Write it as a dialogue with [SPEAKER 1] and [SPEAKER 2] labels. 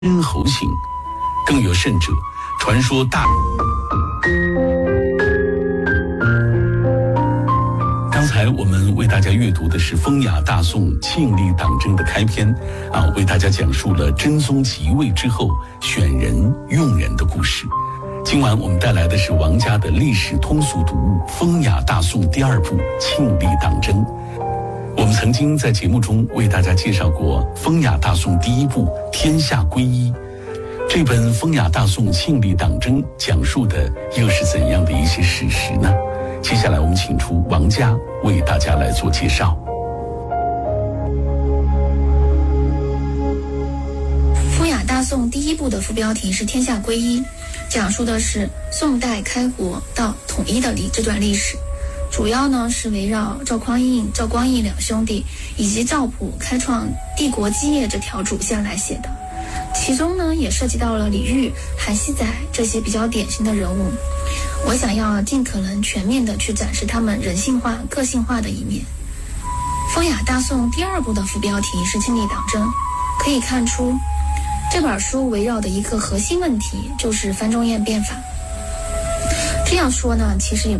[SPEAKER 1] 真猴行，更有甚者，传说大。刚才我们为大家阅读的是风雅大宋庆历党争的开篇为大家讲述了真宗即位之后选人用人的故事。今晚我们带来的是王家的历史通俗读物《风雅大宋》第2部《庆历党争》。我们曾经在节目中为大家介绍过《风雅大宋》第1部《天下归一》。这本《风雅大宋庆历党争》讲述的又是怎样的一些史实呢？接下来我们请出王家为大家来做介绍。
[SPEAKER 2] 《风雅大宋》第1部的副标题是天下归一，讲述的是宋代开国到统一的这段历史，主要呢是围绕赵匡胤、赵光义两兄弟以及赵普开创帝国基业这条主线来写的。其中呢也涉及到了李煜、韩熙载这些比较典型的人物，我想要尽可能全面的去展示他们人性化、个性化的一面。《风雅大宋》第2部的副标题是庆历党争，可以看出这本书围绕的一个核心问题就是范仲淹变法。这样说呢，其实也